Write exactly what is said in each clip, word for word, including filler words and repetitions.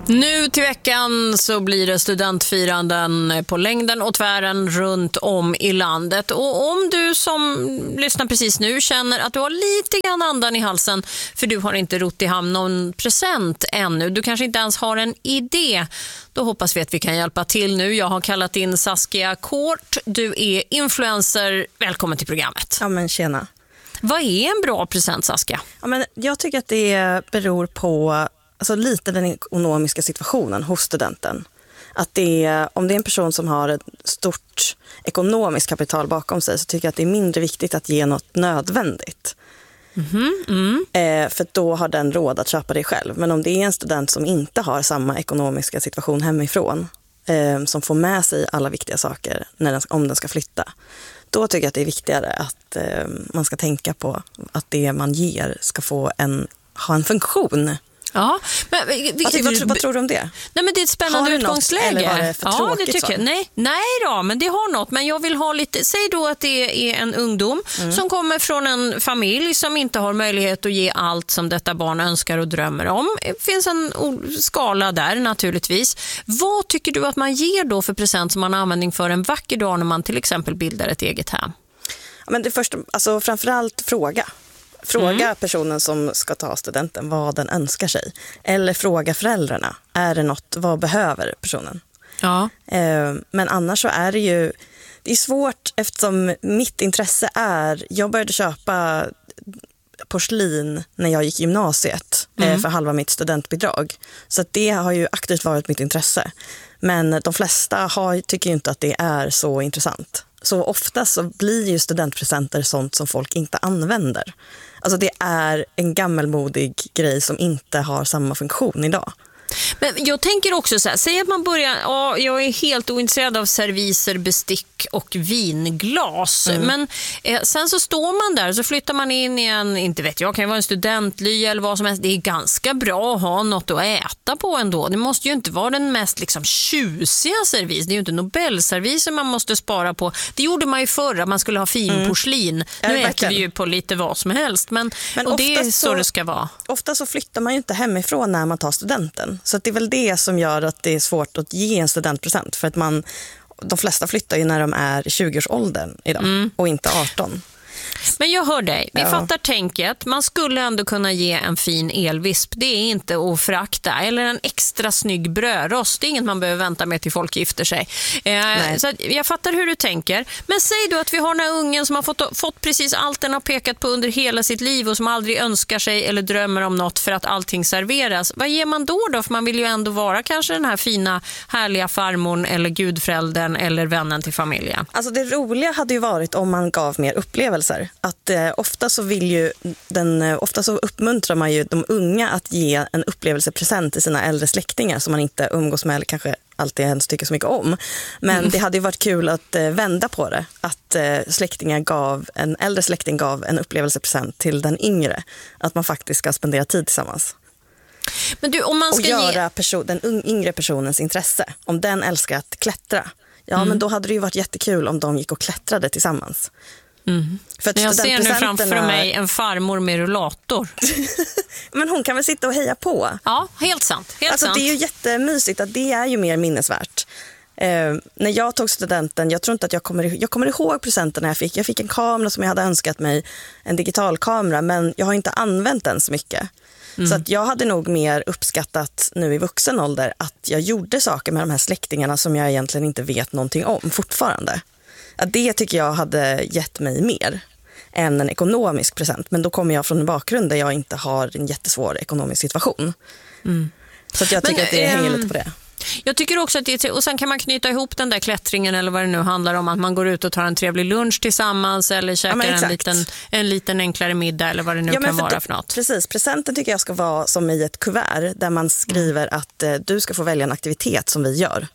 Nu till veckan så blir det studentfiranden på längden och tvären runt om i landet. Och om du som lyssnar precis nu känner att du har lite grann andan i halsen för du har inte rott i hamn någon present ännu, du kanske inte ens har en idé, då hoppas vi att vi kan hjälpa till nu. Jag har kallat in Saskia Kort, du är influencer, välkommen till programmet. Ja men tjena. Vad är en bra present, Saskia? Ja, men jag tycker att det beror på alltså, lite den ekonomiska situationen hos studenten. Att det är, om det är en person som har ett stort ekonomiskt kapital bakom sig så tycker jag att det är mindre viktigt att ge något nödvändigt. Mm-hmm. Mm. Eh, för då har den råd att köpa det själv. Men om det är en student som inte har samma ekonomiska situation hemifrån, eh, som får med sig alla viktiga saker när den, om den ska flytta, då tycker jag att det är viktigare att eh, man ska tänka på att det man ger ska få en, ha en funktion. Ja, men vi, vad, ty, vad, vad tror du om det? Nej, men det är ett spännande utgångsläge. Något, eller var det för ja, tråkigt, det tycker jag. Nej, nej då, men det har något. Men jag vill ha lite, säg då att det är en ungdom mm. som kommer från en familj som inte har möjlighet att ge allt som detta barn önskar och drömmer om. Det finns en skala där naturligtvis. Vad tycker du att man ger då för present som man har användning för en vacker dag när man till exempel bildar ett eget hem? Ja, men det första, alltså framförallt fråga. Fråga mm. personen som ska ta studenten vad den önskar sig. Eller fråga föräldrarna. Är det något, vad behöver personen? Ja. Eh, men annars så är det ju, det är svårt eftersom mitt intresse är, jag började köpa porslin när jag gick gymnasiet mm. eh, för halva mitt studentbidrag. Så att det har ju aktivt varit mitt intresse. Men de flesta har, tycker ju inte att det är så intressant. Så ofta så blir ju studentpresenter sånt som folk inte använder. Alltså det är en gammalmodig grej som inte har samma funktion idag. Men jag tänker också så här, säg att man börjar, ja, jag är helt ointresserad av serviser, bestick och vinglas. Mm. Men eh, sen så står man där och så flyttar man in i en, inte vet jag, kan det vara en studently eller vad som helst. Det är ganska bra att ha något att äta på ändå. Det måste ju inte vara den mest liksom tjusiga servis. Det är ju inte Nobelserviser man måste spara på. Det gjorde man ju förr, man skulle ha fin mm. porslin. Nu ja, äter verkligen. Vi ju på lite vad som helst. Men, men och det är så, så det ska vara. Ofta så flyttar man ju inte hemifrån när man tar studenten. Så att det är väl det som gör att det är svårt att ge en studentpresent. För att man, de flesta flyttar ju när de är i tjugoårsåldern idag mm. och inte arton. Men jag hör dig, vi ja. fattar tänket. Man skulle ändå kunna ge en fin elvisp. Det är inte att förakta. Eller en extra snygg brödrost. Det är inget man behöver vänta med till folk gifter sig. Eh, så jag fattar hur du tänker. Men säg då att vi har den här ungen som har fått, fått precis allt den har pekat på under hela sitt liv och som aldrig önskar sig eller drömmer om något för att allting serveras. Vad ger man då då? För man vill ju ändå vara kanske den här fina, härliga farmorn eller gudföräldern eller vännen till familjen. Alltså det roliga hade ju varit om man gav mer upplevelser. Att eh, ofta så vill ju den, eh, ofta så uppmuntrar man ju de unga att ge en upplevelsepresent till sina äldre släktingar som man inte umgås med eller kanske alltid ens tycker så mycket om. Men mm. det hade ju varit kul att eh, vända på det. Att eh, släktingar gav, en äldre släkting gav en upplevelsepresent till den yngre. Att man faktiskt ska spendera tid tillsammans. Men du, om man ska och göra ge... person, den yngre personens intresse. Om den älskar att klättra. Ja, mm. men då hade det ju varit jättekul om de gick och klättrade tillsammans. Mm. För att jag ser nu framför mig en farmor med rullator. Men hon kan väl sitta och heja på. Ja, helt sant, helt alltså, sant. Det är ju jättemysigt att det är ju mer minnesvärt. eh, När jag tog studenten, jag tror inte att jag kommer, jag kommer ihåg presenterna jag fick. Jag fick en kamera som jag hade önskat mig, en digital kamera, men jag har inte använt den så mycket. Mm. Så att jag hade nog mer uppskattat nu i vuxen ålder att jag gjorde saker med de här släktingarna som jag egentligen inte vet någonting om fortfarande. Ja, det tycker jag hade gett mig mer än en ekonomisk present. Men då kommer jag från en bakgrund där jag inte har en jättesvår ekonomisk situation. Mm. Så att jag tycker Men, att det hänger lite på det. Jag tycker också att det är, och sen kan man knyta ihop den där klättringen eller vad det nu handlar om, att man går ut och tar en trevlig lunch tillsammans eller käkar ja, en, liten, en liten enklare middag eller vad det nu ja, kan för vara för något. Precis, presenten tycker jag ska vara som i ett kuvert där man skriver mm. att eh, du ska få välja en aktivitet som vi gör.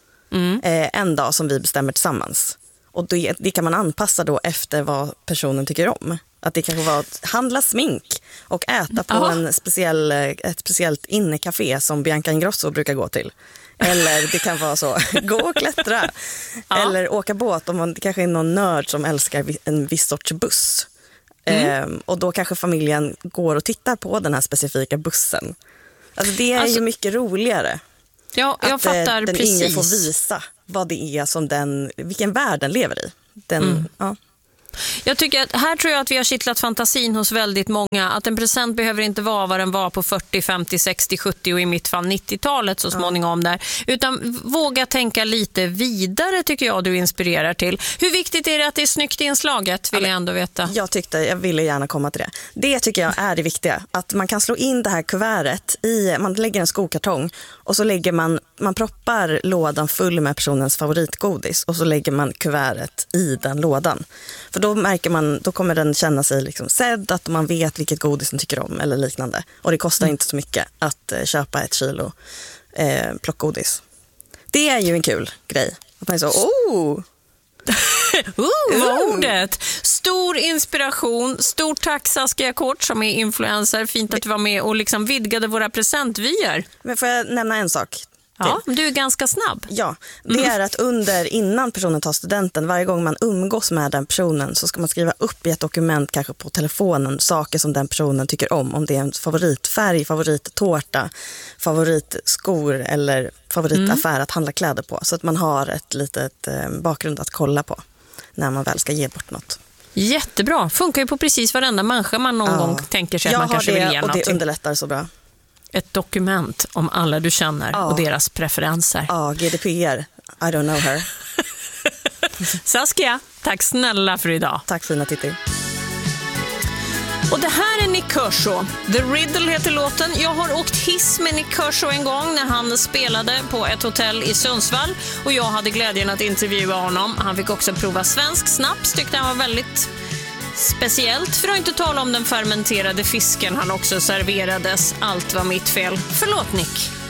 Mm. Eh, en dag som vi bestämmer tillsammans. Och det, det kan man anpassa då efter vad personen tycker om. Att det kanske var att handla smink och äta på en speciell, ett speciellt innecafé som Bianca Ingrosso brukar gå till. Eller det kan vara så, gå och klättra. Ja. Eller åka båt om man kanske är någon nörd som älskar en viss sorts buss. Mm. Ehm, och då kanske familjen går och tittar på den här specifika bussen. Alltså det är Alltså, ju mycket roligare. Ja, jag att fattar den precis. yngre får visa vad det är som den, vilken värld den lever i. Den, mm. ja. Jag tycker att här tror jag att vi har kittlat fantasin hos väldigt många. Att en present behöver inte vara vad den var på fyrtio, femtio, sextio, sjuttio och i mitt fall nittiotalet så småningom där. Utan våga tänka lite vidare tycker jag du inspirerar till. Hur viktigt är det att det är snyggt inslaget vill jag ändå veta. Jag tyckte, jag ville gärna komma till det. Det tycker jag är det viktiga. Att man kan slå in det här kuvertet i, man lägger en skokartong och så lägger man, man proppar lådan full med personens favoritgodis och så lägger man kuvertet i den lådan. För då märker man, då kommer den känna sig liksom sedd, att man vet vilket godis den tycker om eller liknande. Och det kostar mm. inte så mycket att eh, köpa ett kilo eh, plockgodis. Det är ju en kul grej. Att man är så, oh! uh, vad ordet! Stor inspiration, stort tack Saskia Kort som är influencer. Fint att du var med och liksom vidgade våra presentvyer. Men får jag nämna en sak? Ja, du är ganska snabb. Ja, det är att under, innan personen tar studenten, varje gång man umgås med den personen så ska man skriva upp i ett dokument, kanske på telefonen, saker som den personen tycker om. Om det är en favoritfärg, favorittårta, favoritskor eller favoritaffär mm. att handla kläder på. Så att man har ett litet eh, bakgrund att kolla på när man väl ska ge bort något. Jättebra, funkar ju på precis varenda människa man någon ja. gång tänker sig att man kanske vill ge något. Och det någonting. underlättar så bra. Ett dokument om alla du känner ja. och deras preferenser. Ja, G D P R. I don't know her. Saskia, tack snälla för idag. Tack fina Titti. Och det här är Nick Kershaw. The Riddle heter låten. Jag har åkt hiss med Nick Kershaw en gång när han spelade på ett hotell i Sundsvall. Och jag hade glädjen att intervjua honom. Han fick också prova svensk snaps. Tyckte han var väldigt speciellt. För att inte tala om den fermenterade fisken han också serverades. Allt var mitt fel. Förlåt Nick.